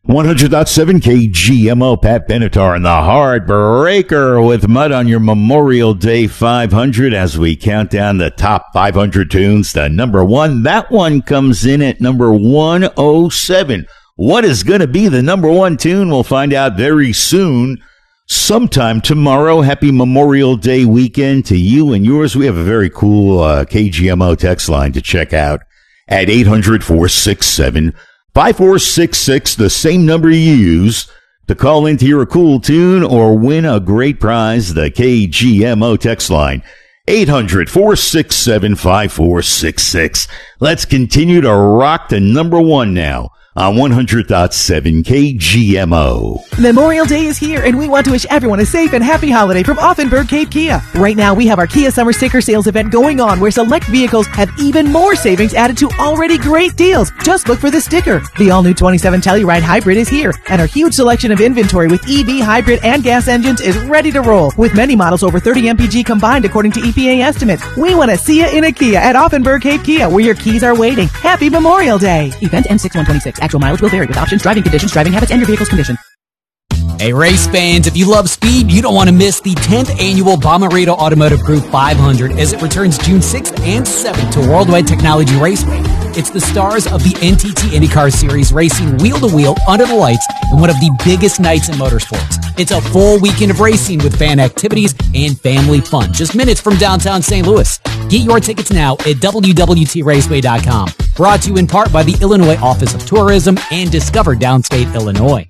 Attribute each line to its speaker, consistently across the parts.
Speaker 1: 100.7 KGMO, Pat Benatar and the Heartbreaker with Mud on your Memorial Day 500 as we count down the top 500 tunes to number one. That one comes in at number 107. What is going to be the number one tune? We'll find out very soon. Sometime tomorrow. Happy Memorial Day weekend to you and yours. We have a very cool KGMO text line to check out at 800-467-5466, the same number you use to call in to hear a cool tune or win a great prize. The KGMO text line, 800-467-5466. Let's continue to rock to number one now on 100.7 KGMO.
Speaker 2: Memorial Day is here, and we want to wish everyone a safe and happy holiday from Offenburg Cape Kia. Right now, we have our Kia Summer Sticker Sales event going on, where select vehicles have even more savings added to already great deals. Just look for the sticker. The all-new 27 Telluride Hybrid is here, and our huge selection of inventory with EV, hybrid, and gas engines is ready to roll. With many models over 30 mpg combined, according to EPA estimates. We want to see you in a Kia at Offenburg Cape Kia, where your keys are waiting. Happy Memorial Day. Event ends 6/1/26. Actual mileage will vary with options, driving conditions, driving habits, and your vehicle's condition.
Speaker 3: Hey, race fans, if you love speed, you don't want to miss the 10th annual Bomarito Automotive Group 500 as it returns June 6th and 7th to Worldwide Technology Raceway. It's the stars of the NTT IndyCar Series racing wheel-to-wheel under the lights in one of the biggest nights in motorsports. It's a full weekend of racing with fan activities and family fun, just minutes from downtown St. Louis. Get your tickets now at WWTRaceway.com. Brought to you in part by the Illinois Office of Tourism and Discover Downstate Illinois.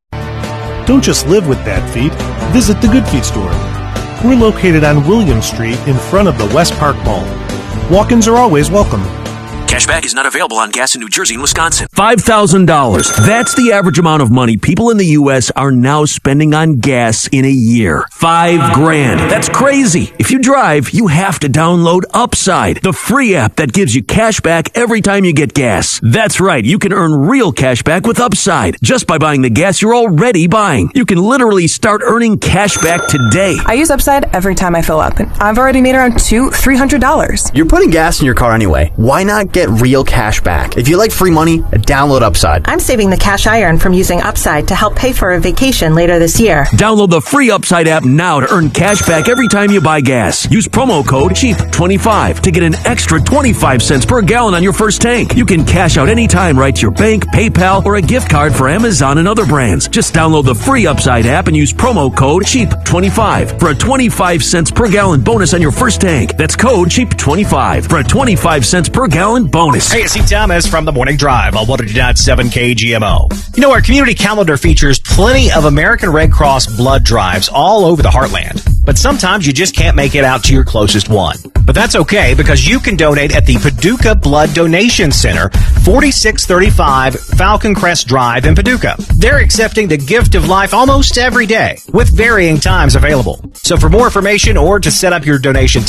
Speaker 4: Don't just live with bad feet. Visit the Good Feet store. We're located on William Street in front of the West Park Mall. Walk-ins are always welcome.
Speaker 5: Cashback is not available on gas in New Jersey and Wisconsin.
Speaker 6: $5,000. That's the average amount of money people in the U.S. are now spending on gas in a year. $5,000. That's crazy. If you drive, you have to download Upside, the free app that gives you cash back every time you get gas. That's right. You can earn real cash back with Upside just by buying the gas you're already buying. You can literally start earning cash back today.
Speaker 7: I use Upside every time I fill up, and I've already made around $300.
Speaker 8: You're putting gas in your car anyway. Why not get real cash back? If you like free money, download Upside.
Speaker 9: I'm saving the cash I earn from using Upside to help pay for a vacation later this year.
Speaker 6: Download the free Upside app now to earn cash back every time you buy gas. Use promo code CHEAP25 to get an extra 25 cents per gallon on your first tank. You can cash out anytime right to your bank, PayPal, or a gift card for Amazon and other brands. Just download the free Upside app and use promo code CHEAP25 for a 25 cents per gallon bonus on your first tank. That's code CHEAP25 for a 25 cents per gallon bonus.
Speaker 10: Hey, it's Steve Thomas from The Morning Drive on 100.7 KGMO. You know, our community calendar features plenty of American Red Cross blood drives all over the heartland. But sometimes you just can't make it out to your closest one. But that's okay, because you can donate at the Paducah Blood Donation Center, 4635 Falcon Crest Drive in Paducah. They're accepting the gift of life almost every day, with varying times available. So for more information or to set up your donation